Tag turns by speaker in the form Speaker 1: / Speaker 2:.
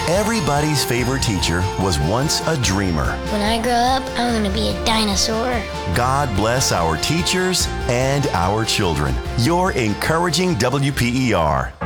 Speaker 1: Everybody's favorite teacher was once a dreamer.
Speaker 2: When I grow up, I'm going to be a dinosaur.
Speaker 1: God bless our teachers and our children. You're encouraging WPER.